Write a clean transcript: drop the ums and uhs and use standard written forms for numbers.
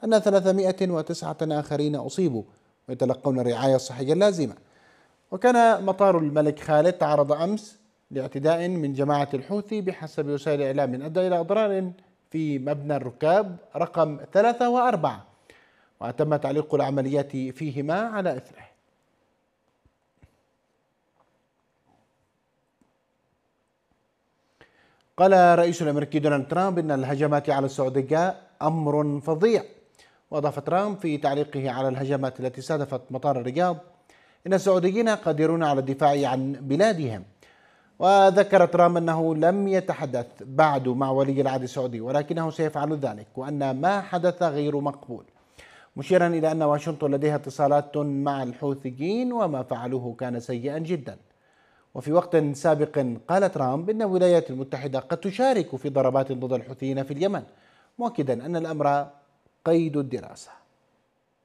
أن 309 آخرين أصيبوا ويتلقون الرعاية الصحية اللازمة. وكان مطار الملك خالد تعرض أمس لاعتداء من جماعة الحوثي بحسب وسائل الإعلام أدى إلى أضرار في مبنى الركاب رقم 3 و4، وتم تعليق العمليات فيهما على إثره. قال الرئيس الأمريكي دونالد ترامب إن الهجمات على السعودية أمر فظيع. وأضاف ترامب في تعليقه على الهجمات التي استهدفت مطار الرياض إن السعوديين قادرون على الدفاع عن بلادهم. وذكر ترامب أنه لم يتحدث بعد مع ولي العهد السعودي ولكنه سيفعل ذلك، وأن ما حدث غير مقبول، مشيرا إلى أن واشنطن لديها اتصالات مع الحوثيين وما فعلوه كان سيئا جدا. وفي وقت سابق قال ترامب إن الولايات المتحدة قد تشارك في ضربات ضد الحوثيين في اليمن، مؤكدا أن الأمر قيد الدراسة.